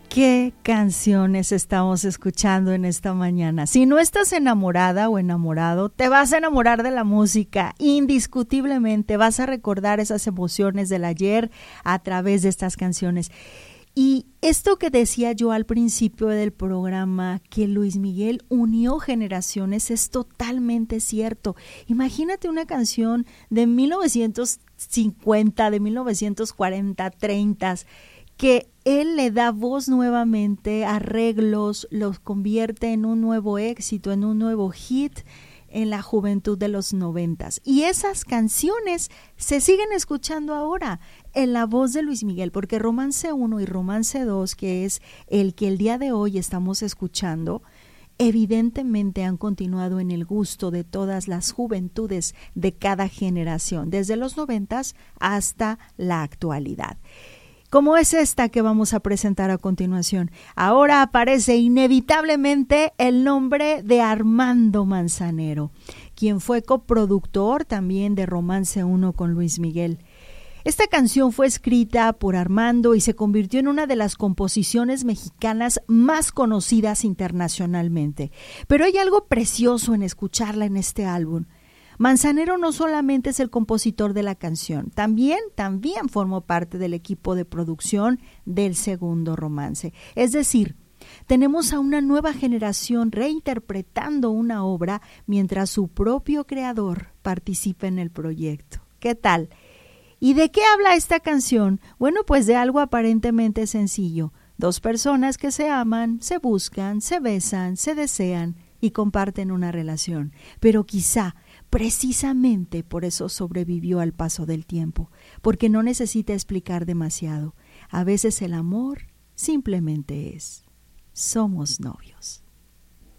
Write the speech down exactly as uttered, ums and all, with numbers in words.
¿Qué canciones estamos escuchando en esta mañana? Si no estás enamorada o enamorado, te vas a enamorar de la música, indiscutiblemente. Vas a recordar esas emociones del ayer a través de estas canciones. Y esto que decía yo al principio del programa, que Luis Miguel unió generaciones, es totalmente cierto. Imagínate una canción de mil novecientos cincuenta, de mil novecientos cuarenta, treinta, que él le da voz nuevamente, arreglos, los convierte en un nuevo éxito, en un nuevo hit en la juventud de los noventas. Y esas canciones se siguen escuchando ahora en la voz de Luis Miguel, porque Romance uno y Romance dos, que es el que el día de hoy estamos escuchando, evidentemente han continuado en el gusto de todas las juventudes de cada generación, desde los noventas hasta la actualidad. Como es esta que vamos a presentar a continuación. Ahora aparece inevitablemente el nombre de Armando Manzanero, quien fue coproductor también de Romance uno con Luis Miguel. Esta canción fue escrita por Armando y se convirtió en una de las composiciones mexicanas más conocidas internacionalmente. Pero hay algo precioso en escucharla en este álbum. Manzanero no solamente es el compositor de la canción, también, también formó parte del equipo de producción del segundo romance. Es decir, tenemos a una nueva generación reinterpretando una obra mientras su propio creador participa en el proyecto. ¿Qué tal? ¿Y de qué habla esta canción? Bueno, pues de algo aparentemente sencillo. Dos personas que se aman, se buscan, se besan, se desean y comparten una relación. Pero quizá precisamente por eso sobrevivió al paso del tiempo, porque no necesita explicar demasiado. A veces el amor simplemente es. Somos novios.